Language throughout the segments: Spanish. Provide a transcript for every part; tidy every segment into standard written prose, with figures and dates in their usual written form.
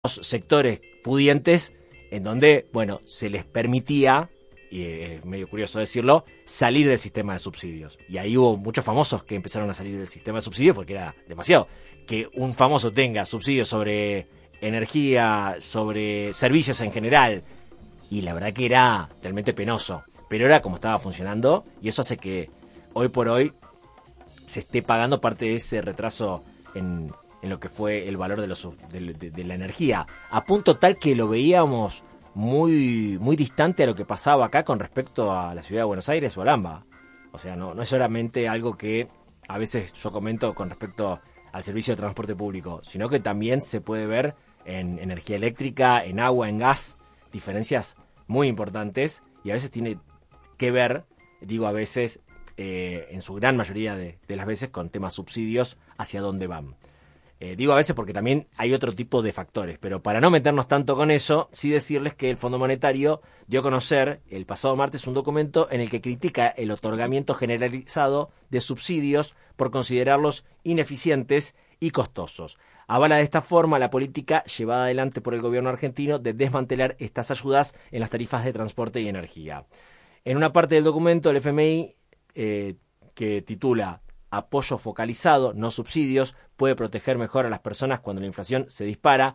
sectores pudientes en donde, bueno, se les permitía, y es medio curioso decirlo, salir del sistema de subsidios. Y ahí hubo muchos famosos que empezaron a salir del sistema de subsidios porque era demasiado. Que un famoso tenga subsidios sobre energía, sobre servicios en general, y la verdad que era realmente penoso. Pero era como estaba funcionando, y eso hace que hoy por hoy se esté pagando parte de ese retraso en lo que fue el valor de la energía, a punto tal que lo veíamos muy distante a lo que pasaba acá con respecto a la ciudad de Buenos Aires o al AMBA. O sea, no es solamente algo que a veces yo comento con respecto al servicio de transporte público, sino que también se puede ver en energía eléctrica, en agua, en gas, diferencias muy importantes, y a veces tiene que ver, digo a veces, en su gran mayoría de las veces, con temas subsidios, hacia dónde van. Digo a veces porque también hay otro tipo de factores, pero para no meternos tanto con eso, sí decirles que el Fondo Monetario dio a conocer el pasado martes un documento en el que critica el otorgamiento generalizado de subsidios por considerarlos ineficientes y costosos. Avala de esta forma la política llevada adelante por el gobierno argentino de desmantelar estas ayudas en las tarifas de transporte y energía. En una parte del documento, el FMI, que titula Apoyo focalizado, no subsidios, puede proteger mejor a las personas cuando la inflación se dispara,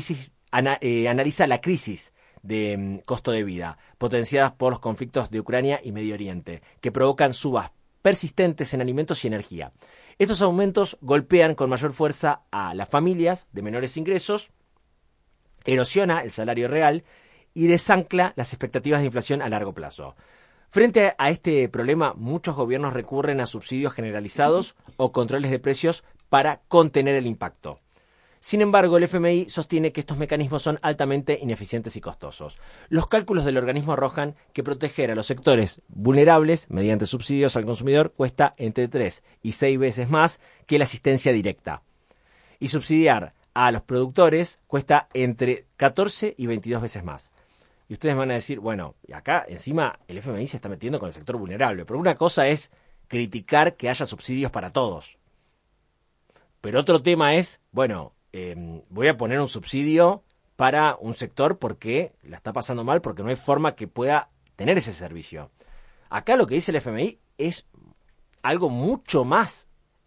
analiza la crisis de costo de vida, potenciadas por los conflictos de Ucrania y Medio Oriente, que provocan subas persistentes en alimentos y energía. Estos aumentos golpean con mayor fuerza a las familias de menores ingresos, erosiona el salario real y desancla las expectativas de inflación a largo plazo. Frente a este problema, muchos gobiernos recurren a subsidios generalizados o controles de precios para contener el impacto. Sin embargo, el FMI sostiene que estos mecanismos son altamente ineficientes y costosos. Los cálculos del organismo arrojan que proteger a los sectores vulnerables mediante subsidios al consumidor cuesta entre 3 y 6 veces más que la asistencia directa. Y subsidiar a los productores cuesta entre 14 y 22 veces más. Y ustedes van a decir, bueno, y acá encima el FMI se está metiendo con el sector vulnerable. Pero una cosa es criticar que haya subsidios para todos. Pero otro tema es, bueno, voy a poner un subsidio para un sector porque la está pasando mal, porque no hay forma que pueda tener ese servicio. Acá lo que dice el FMI es algo mucho más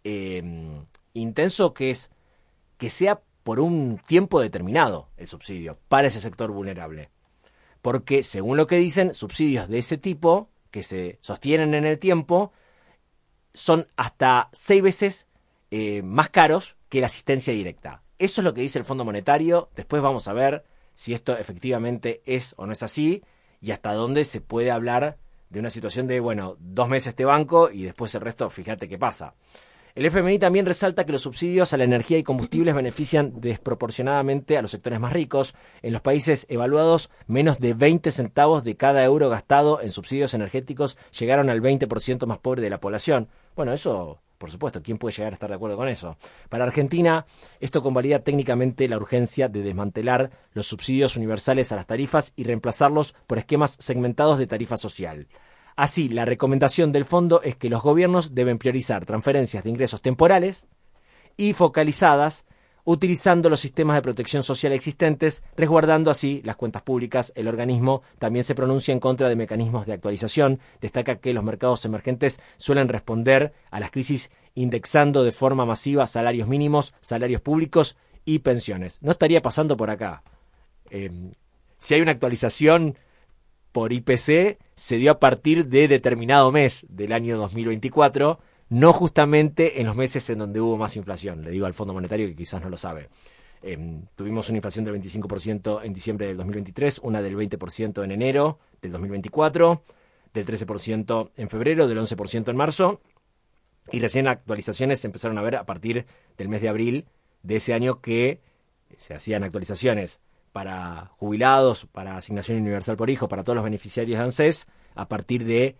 intenso, que es que sea por un tiempo determinado el subsidio para ese sector vulnerable. Porque, según lo que dicen, subsidios de ese tipo, que se sostienen en el tiempo, son hasta 6 veces más caros que la asistencia directa. Eso es lo que dice el Fondo Monetario. Después vamos a ver si esto efectivamente es o no es así, y hasta dónde se puede hablar de una situación de, bueno, 2 meses te banco y después el resto, fíjate qué pasa. El FMI también resalta que los subsidios a la energía y combustibles benefician desproporcionadamente a los sectores más ricos. En los países evaluados, menos de 20 centavos de cada euro gastado en subsidios energéticos llegaron al 20% más pobre de la población. Bueno, eso, por supuesto, ¿quién puede llegar a estar de acuerdo con eso? Para Argentina, esto convalida técnicamente la urgencia de desmantelar los subsidios universales a las tarifas y reemplazarlos por esquemas segmentados de tarifa social. Así, la recomendación del fondo es que los gobiernos deben priorizar transferencias de ingresos temporales y focalizadas, utilizando los sistemas de protección social existentes, resguardando así las cuentas públicas. El organismo también se pronuncia en contra de mecanismos de actualización. Destaca que los mercados emergentes suelen responder a las crisis indexando de forma masiva salarios mínimos, salarios públicos y pensiones. No estaría pasando por acá. Si hay una actualización por IPC, se dio a partir de determinado mes del año 2024, no justamente en los meses en donde hubo más inflación. Le digo al Fondo Monetario que quizás no lo sabe. Tuvimos una inflación del 25% en diciembre del 2023, una del 20% en enero del 2024, del 13% en febrero, del 11% en marzo, y recién actualizaciones se empezaron a ver a partir del mes de abril de ese año, que se hacían actualizaciones para jubilados, para asignación universal por hijo, para todos los beneficiarios de ANSES, a partir del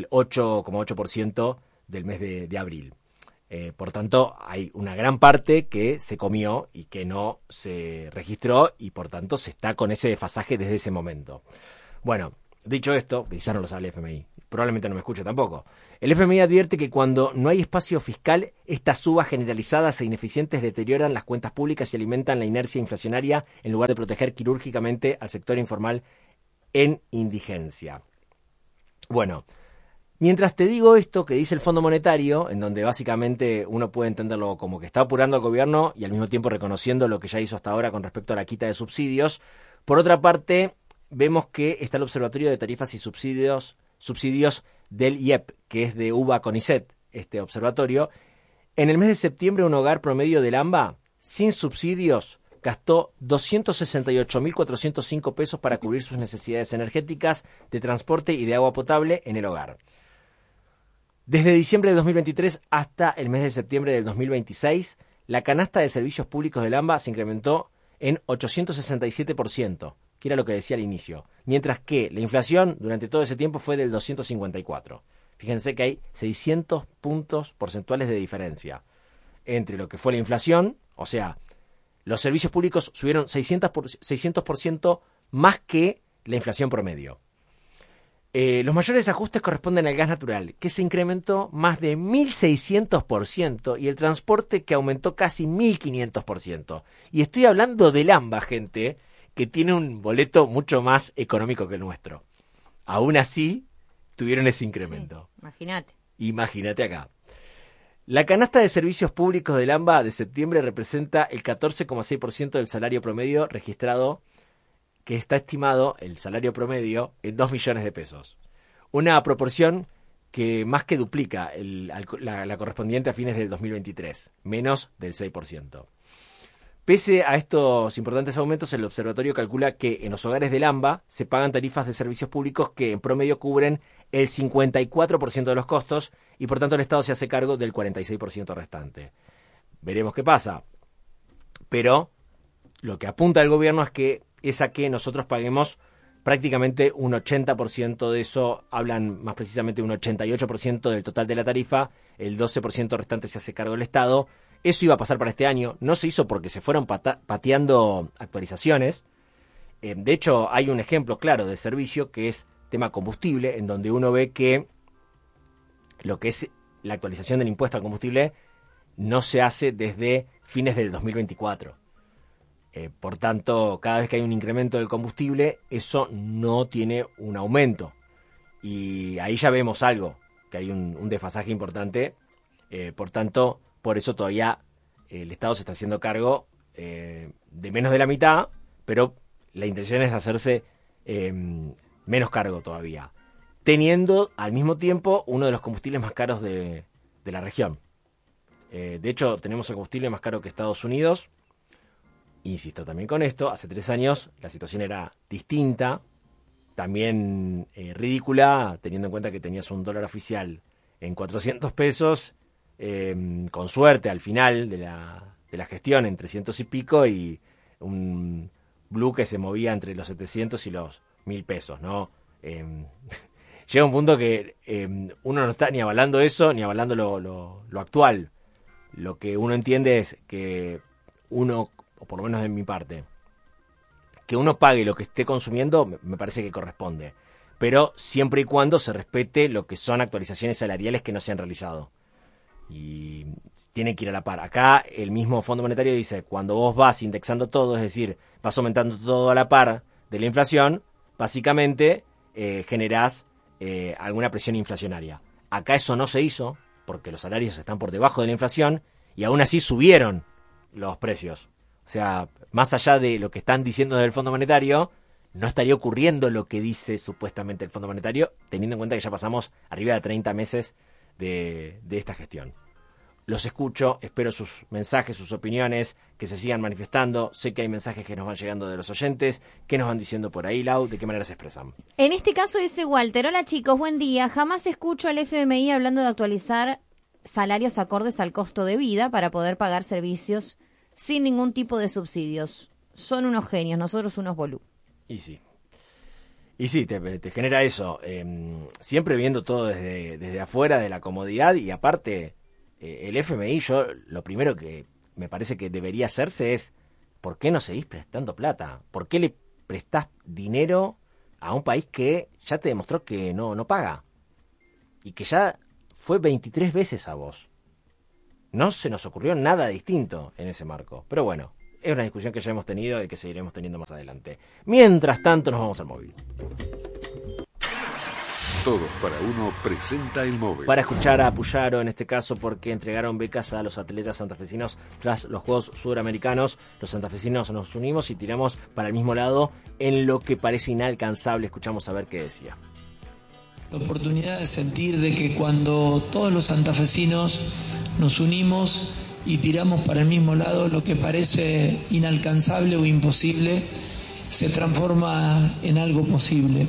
8,8% del mes de abril. Por tanto, hay una gran parte que se comió y que no se registró, y por tanto se está con ese desfasaje desde ese momento. Bueno, dicho esto, que quizás no lo sabe el FMI, probablemente no me escuche tampoco. El FMI advierte que cuando no hay espacio fiscal, estas subas generalizadas e ineficientes deterioran las cuentas públicas y alimentan la inercia inflacionaria en lugar de proteger quirúrgicamente al sector informal en indigencia. Bueno, mientras te digo esto que dice el Fondo Monetario, en donde básicamente uno puede entenderlo como que está apurando al gobierno y al mismo tiempo reconociendo lo que ya hizo hasta ahora con respecto a la quita de subsidios, por otra parte, vemos que está el Observatorio de Tarifas y Subsidios del IEP, que es de UBA CONICET, este observatorio. En el mes de septiembre, un hogar promedio del AMBA, sin subsidios, gastó 268.405 pesos para cubrir sus necesidades energéticas, de transporte y de agua potable en el hogar. Desde diciembre de 2023 hasta el mes de septiembre del 2026, la canasta de servicios públicos del AMBA se incrementó en 867%, que era lo que decía al inicio, mientras que la inflación durante todo ese tiempo fue del 254%. Fíjense que hay 600 puntos porcentuales de diferencia entre lo que fue la inflación, o sea, los servicios públicos subieron 600% más que la inflación promedio. Los mayores ajustes corresponden al gas natural, que se incrementó más de 1.600%, y el transporte, que aumentó casi 1.500%. Y estoy hablando del AMBA, gente, que tiene un boleto mucho más económico que el nuestro. Aún así, tuvieron ese incremento. Sí, imagínate. Imagínate acá. La canasta de servicios públicos del AMBA de septiembre representa el 14,6% del salario promedio registrado, que está estimado, el salario promedio, en 2 millones de pesos. Una proporción que más que duplica la correspondiente a fines del 2023, menos del 6%. Pese a estos importantes aumentos, el observatorio calcula que en los hogares del AMBA se pagan tarifas de servicios públicos que en promedio cubren el 54% de los costos y por tanto el Estado se hace cargo del 46% restante. Veremos qué pasa. Pero lo que apunta el gobierno es a que nosotros paguemos prácticamente un 80% de eso, hablan más precisamente un 88% del total de la tarifa, el 12% restante se hace cargo del Estado. Eso iba a pasar para este año, no se hizo porque se fueron pateando actualizaciones. De hecho, hay un ejemplo claro de servicio que es tema combustible, en donde uno ve que lo que es la actualización del impuesto al combustible no se hace desde fines del 2024. Por tanto, cada vez que hay un incremento del combustible, eso no tiene un aumento. Y ahí ya vemos algo, que hay un desfasaje importante. Por tanto, por eso todavía el Estado se está haciendo cargo de menos de la mitad, pero la intención es hacerse menos cargo todavía, teniendo al mismo tiempo uno de los combustibles más caros de la región. De hecho, tenemos el combustible más caro que Estados Unidos. Insisto también con esto, hace 3 años la situación era distinta, también ridícula, teniendo en cuenta que tenías un dólar oficial en 400 pesos, con suerte al final de la gestión en 300 y pico, y un blue que se movía entre los 700 y los 1.000 pesos, ¿no? Llega un punto que uno no está ni avalando eso, ni avalando lo actual. Lo que uno entiende es que uno, o por lo menos de mi parte, que uno pague lo que esté consumiendo, me parece que corresponde. Pero siempre y cuando se respete lo que son actualizaciones salariales que no se han realizado. Y tiene que ir a la par. Acá el mismo Fondo Monetario dice, cuando vos vas indexando todo, es decir, vas aumentando todo a la par de la inflación, básicamente generás alguna presión inflacionaria. Acá eso no se hizo, porque los salarios están por debajo de la inflación, y aún así subieron los precios. O sea, más allá de lo que están diciendo desde el Fondo Monetario, no estaría ocurriendo lo que dice supuestamente el Fondo Monetario, teniendo en cuenta que ya pasamos arriba de 30 meses de esta gestión. Los escucho, espero sus mensajes, sus opiniones, que se sigan manifestando. Sé que hay mensajes que nos van llegando de los oyentes. ¿Qué nos van diciendo por ahí, Lau? ¿De qué manera se expresan? En este caso dice Walter: hola chicos, buen día. Jamás escucho al FMI hablando de actualizar salarios acordes al costo de vida para poder pagar servicios sin ningún tipo de subsidios. Son unos genios, nosotros unos bolú. Y sí, te genera eso. Siempre viendo todo desde afuera de la comodidad, y aparte el FMI, yo lo primero que me parece que debería hacerse es, ¿por qué no seguís prestando plata? ¿Por qué le prestás dinero a un país que ya te demostró que no paga? y que ya fue 23 veces a vos. No se nos ocurrió nada distinto en ese marco. Pero bueno, es una discusión que ya hemos tenido y que seguiremos teniendo más adelante. Mientras tanto, nos vamos al móvil. Todos para Uno presenta el móvil. Para escuchar a Puyaro en este caso, porque entregaron becas a los atletas santafesinos tras los Juegos Sudamericanos. Los santafesinos nos unimos y tiramos para el mismo lado en lo que parece inalcanzable. Escuchamos a ver qué decía. La oportunidad de sentir de que cuando todos los santafesinos nos unimos y tiramos para el mismo lado, lo que parece inalcanzable o imposible se transforma en algo posible.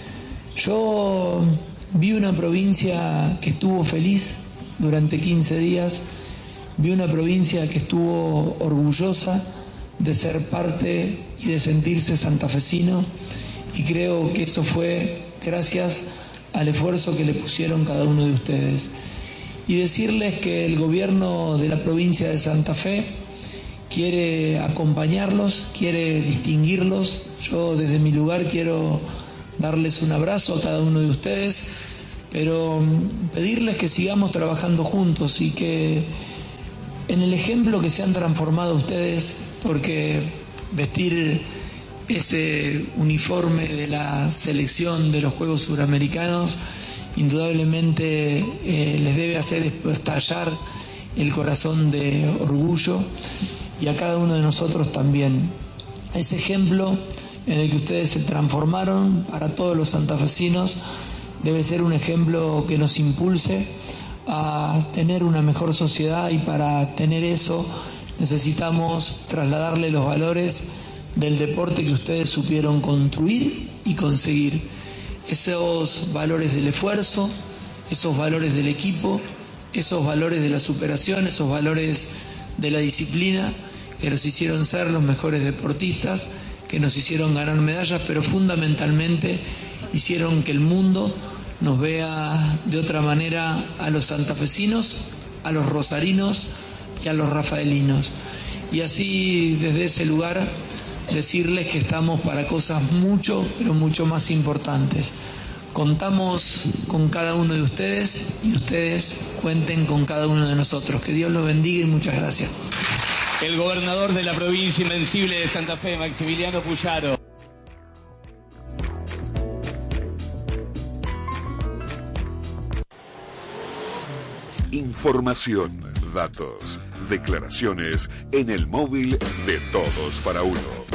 Yo vi una provincia que estuvo feliz durante 15 días, vi una provincia que estuvo orgullosa de ser parte y de sentirse santafesino, y creo que eso fue gracias al esfuerzo que le pusieron cada uno de ustedes. Y decirles que el gobierno de la provincia de Santa Fe quiere acompañarlos, quiere distinguirlos. Yo desde mi lugar quiero darles un abrazo a cada uno de ustedes, pero pedirles que sigamos trabajando juntos y que en el ejemplo que se han transformado ustedes, porque vestir ese uniforme de la selección de los Juegos Suramericanos indudablemente les debe hacer estallar el corazón de orgullo, y a cada uno de nosotros también. Ese ejemplo en el que ustedes se transformaron para todos los santafesinos debe ser un ejemplo que nos impulse a tener una mejor sociedad, y para tener eso necesitamos trasladarle los valores del deporte que ustedes supieron construir y conseguir. Esos valores del esfuerzo, esos valores del equipo, esos valores de la superación, esos valores de la disciplina que nos hicieron ser los mejores deportistas, que nos hicieron ganar medallas, pero fundamentalmente hicieron que el mundo nos vea de otra manera a los santafesinos, a los rosarinos y a los rafaelinos. Y así, desde ese lugar, decirles que estamos para cosas mucho, pero mucho más importantes. Contamos con cada uno de ustedes y ustedes cuenten con cada uno de nosotros. Que Dios los bendiga y muchas gracias. El gobernador de la provincia invencible de Santa Fe, Maximiliano Puyaro. Información, datos, declaraciones en el móvil de Todos para Uno.